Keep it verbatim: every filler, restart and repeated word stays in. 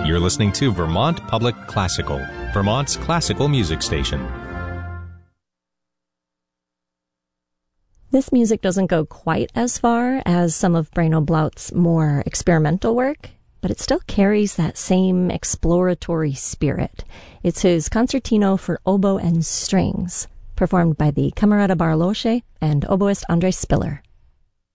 You're listening to Vermont Public Classical, Vermont's classical music station. This music doesn't go quite as far as some of Bruno Blaut's more experimental work, but it still carries that same exploratory spirit. It's his concertino for oboe and strings, performed by the Camerata Barlosche and oboist Andrei Spiller.